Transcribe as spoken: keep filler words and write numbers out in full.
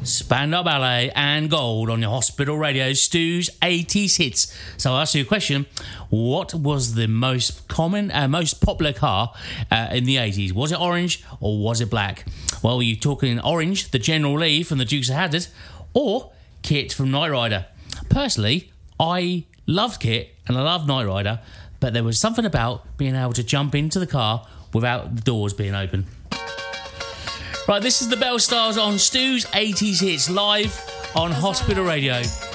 Spandau Ballet and Gold on your Hospital Radio, Stu's eighties hits. So I ask you a question: what was the most common, uh, most popular car uh, in the eighties? Was it orange or was it black? Well, you're talking orange, the General Lee from the Dukes of Hazzard, or Kit from Knight Rider. Personally, I loved Kit and I loved Knight Rider, but there was something about being able to jump into the car without the doors being open. Right, this is the Bell Stars on Stu's eighties hits live on Hospital Radio.